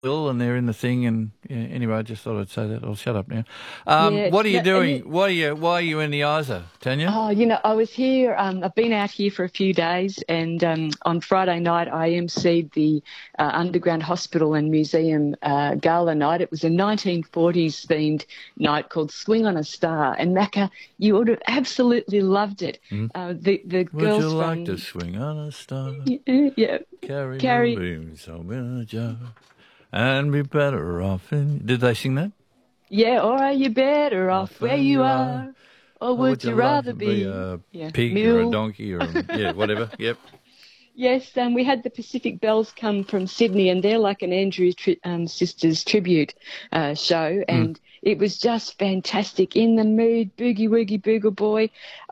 ill and they're in the thing. And yeah, anyway, I just thought I'd say that. I'll shut up now. Yeah. What are you No, doing? Why are you in the Isa, Tanya? oh, I was here. I've been out here for a few days, and on Friday night I emceed the Underground Hospital and Museum gala night. It was a 1940s themed night called Swing on a Star, and Macca, you would have absolutely loved it. The Would you girls like to from swing on a star, yeah, carry Carrie. moonbeams home in a jar, and be better off in... Did they sing that? Yeah, or are you better off Off where where you you are. are, or Or would would you you love rather to be be a yeah pig or a mule? donkey or yeah, whatever? Yep. Yes, we had the Pacific Bells come from Sydney, and they're like an Sisters tribute show, and it was just fantastic. In the mood, boogie woogie boogle boy.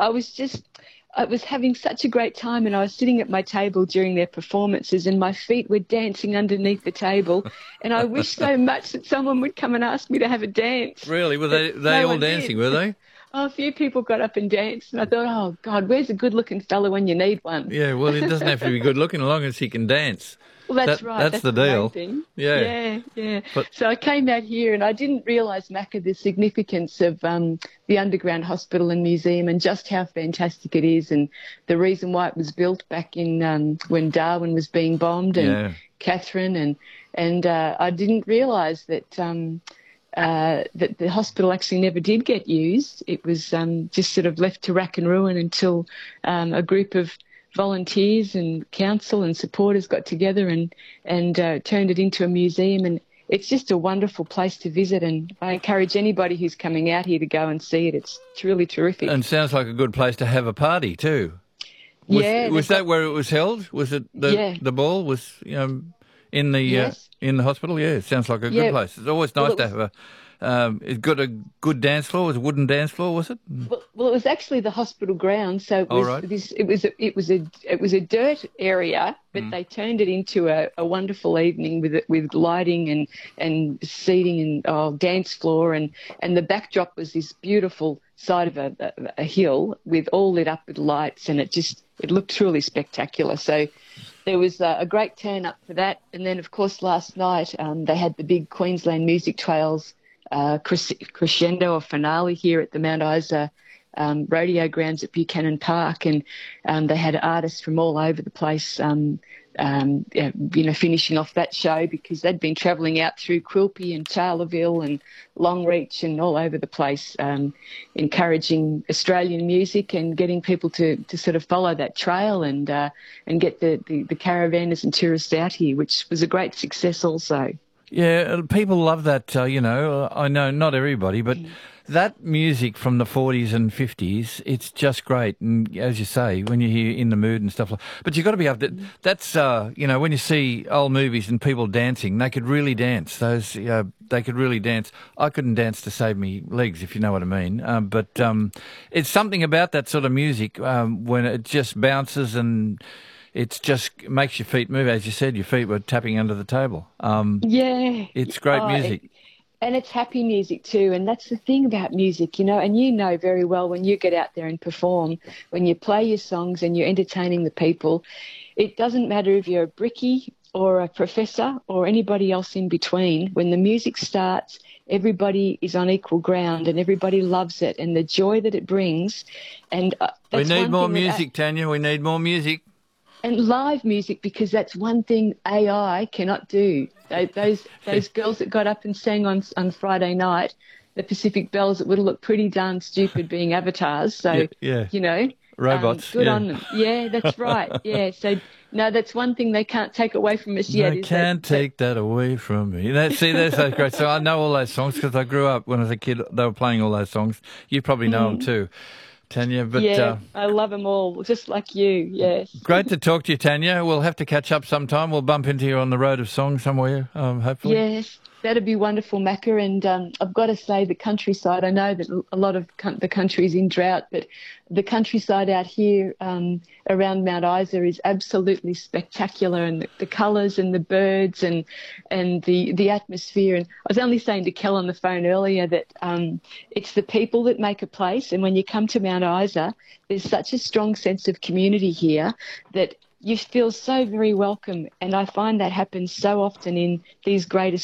I was having such a great time, and I was sitting at my table during their performances, and my feet were dancing underneath the table, and I wish so much that someone would come and ask me to have a dance, Really? Were but they no all one did. dancing? Were they? Oh, a few people got up and danced, and I thought, oh God, where's a good-looking fella when you need one? Yeah. Well, he doesn't have to be good looking, as long as he can dance. Well, that's right. That's That's the the main deal. thing. Yeah. Yeah, yeah. But So I came out here and I didn't realise, Macca, the significance of the Underground Hospital and Museum and just how fantastic it is, and the reason why it was built back in when Darwin was being bombed, and yeah. Catherine, and I didn't realise that the hospital actually never did get used. It was just sort of left to rack and ruin until a group of volunteers and council and supporters got together and turned it into a museum, and it's just a wonderful place to visit, and I encourage anybody who's coming out here to go and see it. It's really terrific. And sounds like a good place to have a party too. Yeah, Was that where it was held? Was it yeah, the ball was yes, in the hospital? Yeah, it sounds like a good yeah. place. It's always Well, nice it to was. have a. It got a good dance floor. It was a wooden dance floor, was it? Well, it was actually the hospital grounds, so it All was right. this. It was a dirt area, but they turned it into a wonderful evening with lighting and seating and dance floor, and the backdrop was this beautiful side of a hill with all lit up with lights, and it looked truly spectacular. So there was a great turn up for that, and then of course last night they had the big Queensland Music Trails crescendo or finale here at the Mount Isa rodeo grounds at Buchanan Park, and they had artists from all over the place, finishing off that show because they'd been travelling out through Quilpie and Charleville and Longreach and all over the place, encouraging Australian music and getting people to sort of follow that trail and get the caravanners and tourists out here, which was a great success also. Yeah, people love that. I know not everybody, but that music from the 40s and 50s, it's just great. And as you say, when you hear In the Mood and stuff like, but you've got to be able to. That's when you see old movies and people dancing, they could really dance. They could really dance. I couldn't dance to save me legs, if you know what I mean. But it's something about that sort of music when it just bounces and. It just makes your feet move. As you said, your feet were tapping under the table. Yeah. It's great music. And it's happy music too. And that's the thing about music, and you know very well when you get out there and perform, when you play your songs and you're entertaining the people, it doesn't matter if you're a brickie or a professor or anybody else in between. When the music starts, everybody is on equal ground and everybody loves it and the joy that it brings. And We that's need one more thing music, Tanya. We need more music. and live music, because that's one thing AI cannot do. Those girls that got up and sang on Friday night, the Pacific Bells, it would have looked pretty darn stupid being avatars. So, Yeah. you know, Robots. good Yeah. on them. Yeah, that's right. Yeah. So, no, that's one thing they can't take away from us yet. They Is can't take that away from me. See, that's so great. So I know all those songs because I grew up when I was a kid. They were playing all those songs. You probably know them too, Tanya. But yeah, I love them all, just like you. Yes. great to talk to you, Tanya. We'll have to catch up sometime. We'll bump into you on the road of song somewhere, hopefully. Yes, that'd be wonderful, Macca. And I've got to say, the countryside, I know that a lot of the country is in drought, but the countryside out here around Mount Isa is absolutely spectacular, and the colours and the birds and the atmosphere. And I was only saying to Kel on the phone earlier that it's the people that make a place. And when you come to Mount Isa, there's such a strong sense of community here that you feel so very welcome. And I find that happens so often in these great